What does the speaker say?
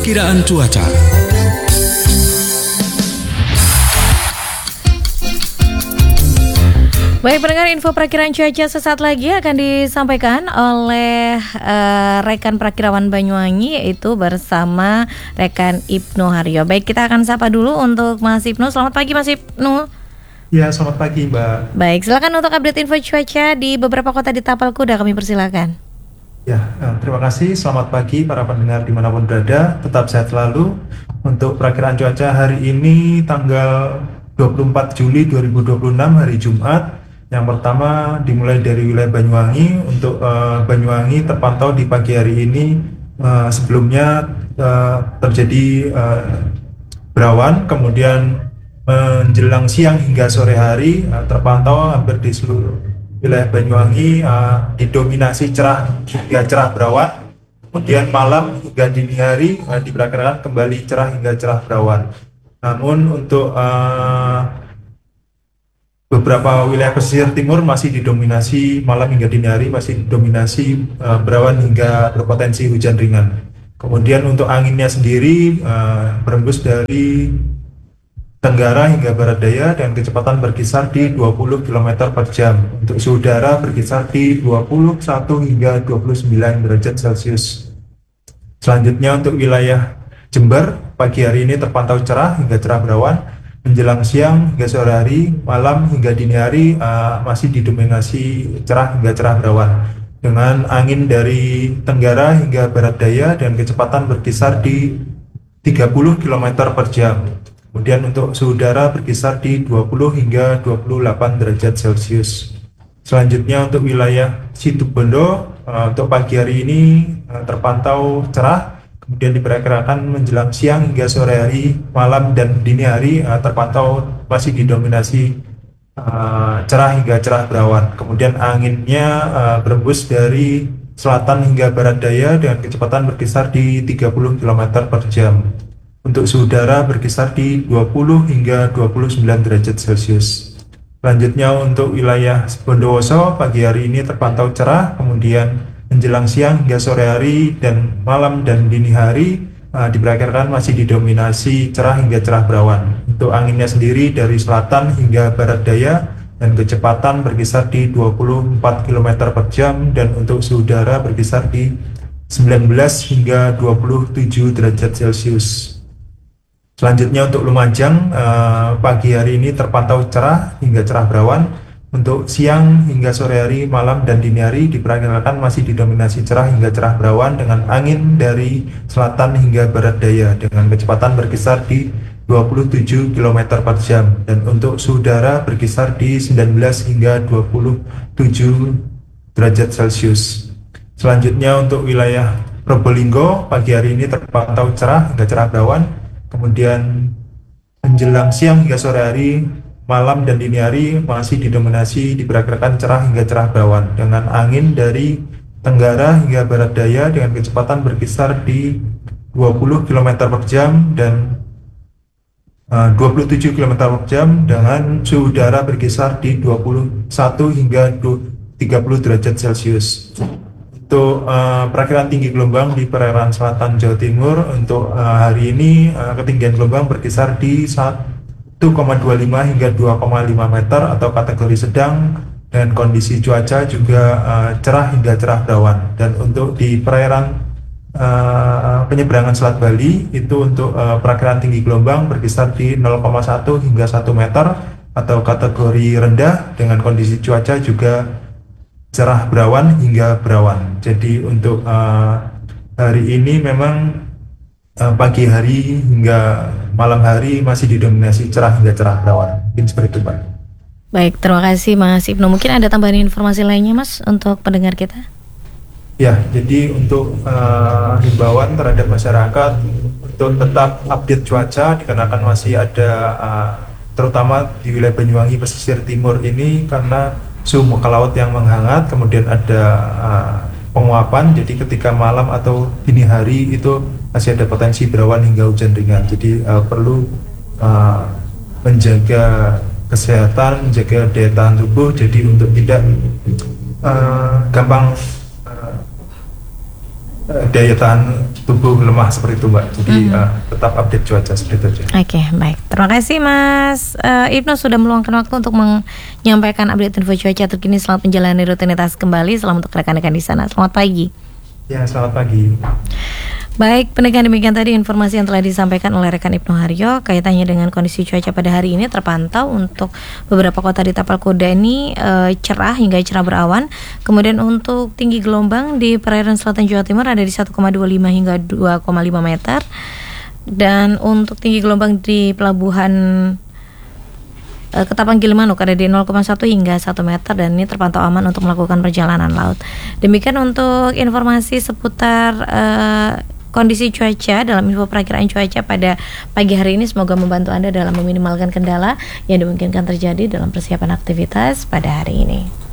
Perkiraan cuaca. Baik pendengar, info perakiraan cuaca sesaat lagi akan disampaikan oleh rekan perakirawan Banyuwangi, yaitu bersama rekan Ibnu Haryo. Baik, kita akan sapa dulu untuk Mas Ibnu. Selamat pagi Mas Ibnu. Ya, selamat pagi Mbak. Baik, silakan untuk update info cuaca di beberapa kota di Tapal Kuda, kami persilakan. Ya, terima kasih. Selamat pagi para pendengar dimanapun berada. Tetap sehat selalu. Untuk perakiraan cuaca hari ini tanggal 24 Juli 2026 hari Jumat. Yang pertama dimulai dari wilayah Banyuwangi. Untuk Banyuwangi terpantau di pagi hari ini sebelumnya terjadi berawan, kemudian menjelang siang hingga sore hari terpantau hampir di seluruh wilayah Banyuwangi didominasi cerah hingga cerah berawan. Kemudian malam hingga dini hari diperkirakan kembali cerah hingga cerah berawan. Namun untuk beberapa wilayah pesisir timur masih didominasi malam hingga dini hari masih didominasi berawan hingga berpotensi hujan ringan. Kemudian untuk anginnya sendiri berembus dari tenggara hingga barat daya dengan kecepatan berkisar di 20 km per jam. Untuk suhu udara berkisar di 21 hingga 29 derajat Celcius. Selanjutnya untuk wilayah Jember, pagi hari ini terpantau cerah hingga cerah berawan. Menjelang siang hingga sore hari, malam hingga dini hari masih didominasi cerah hingga cerah berawan. Dengan angin dari tenggara hingga barat daya dengan kecepatan berkisar di 30 km per jam. Kemudian untuk suhu udara berkisar di 20 hingga 28 derajat Celcius. Selanjutnya untuk wilayah Situbondo, untuk pagi hari ini terpantau cerah. Kemudian diperkirakan menjelang siang hingga sore hari, malam dan dini hari terpantau masih didominasi cerah hingga cerah berawan. Kemudian anginnya berembus dari selatan hingga barat daya dengan kecepatan berkisar di 30 km per jam. Untuk suhu udara berkisar di 20 hingga 29 derajat Celcius. Selanjutnya untuk wilayah Bondowoso, pagi hari ini terpantau cerah, kemudian menjelang siang hingga sore hari dan malam dan dini hari diperkirakan masih didominasi cerah hingga cerah berawan. Untuk anginnya sendiri dari selatan hingga barat daya dan kecepatan berkisar di 24 km per jam dan untuk suhu udara berkisar di 19 hingga 27 derajat Celcius. Selanjutnya untuk Lumajang, pagi hari ini terpantau cerah hingga cerah berawan. Untuk siang hingga sore hari, malam dan dini hari diperkirakan masih didominasi cerah hingga cerah berawan dengan angin dari selatan hingga barat daya dengan kecepatan berkisar di 27 km per jam dan untuk suhu udara berkisar di 19 hingga 27 derajat Celcius. Selanjutnya untuk wilayah Probolinggo, pagi hari ini terpantau cerah hingga cerah berawan. Kemudian menjelang siang hingga sore hari, malam dan dini hari masih didominasi diperkirakan cerah hingga cerah berawan dengan angin dari tenggara hingga barat daya dengan kecepatan berkisar di 20 km per jam dan 27 km per jam dengan suhu udara berkisar di 21 hingga 30 derajat Celcius. Untuk perakiraan tinggi gelombang di perairan selatan Jawa Timur untuk hari ini ketinggian gelombang berkisar di 1,25 hingga 2,5 meter atau kategori sedang dan kondisi cuaca juga cerah hingga cerah berawan. Dan untuk di perairan penyeberangan Selat Bali itu untuk perakiraan tinggi gelombang berkisar di 0,1 hingga 1 meter atau kategori rendah dengan kondisi cuaca juga cerah berawan hingga berawan. Jadi untuk hari ini memang pagi hari hingga malam hari masih didominasi cerah hingga cerah berawan. Mungkin seperti itu, Pak. Baik, terima kasih Mas Ibnu. Mungkin ada tambahan informasi lainnya Mas untuk pendengar kita? Ya, jadi untuk himbauan terhadap masyarakat untuk tetap update cuaca dikarenakan masih ada terutama di wilayah Banyuwangi pesisir timur ini karena suhu muka laut yang menghangat, kemudian ada penguapan, jadi ketika malam atau dini hari itu masih ada potensi berawan hingga hujan ringan. Jadi perlu menjaga kesehatan, menjaga daya tahan tubuh, jadi untuk tidak gampang daya tahan tubuh lemah seperti itu Mbak. Jadi tetap update cuaca seperti itu aja. Oke, baik. Terima kasih Mas Ibnu sudah meluangkan waktu untuk menyampaikan update info cuaca terkini. Selamat menjalani rutinitas kembali. Selamat untuk rekan-rekan di sana. Selamat pagi. Ya, selamat pagi. Baik, pendengar, demikian tadi informasi yang telah disampaikan oleh rekan Ibnu Haryo kaitannya dengan kondisi cuaca pada hari ini. Terpantau untuk beberapa kota di Tapal Kuda ini cerah hingga cerah berawan. Kemudian untuk tinggi gelombang di perairan selatan Jawa Timur ada di 1,25 hingga 2,5 meter. Dan untuk tinggi gelombang di pelabuhan Ketapang Gilimanuk ada di 0,1 hingga 1 meter dan ini terpantau aman untuk melakukan perjalanan laut. Demikian untuk informasi seputar kondisi cuaca dalam info perakiraan cuaca pada pagi hari ini. Semoga membantu Anda dalam meminimalkan kendala yang dimungkinkan terjadi dalam persiapan aktivitas pada hari ini.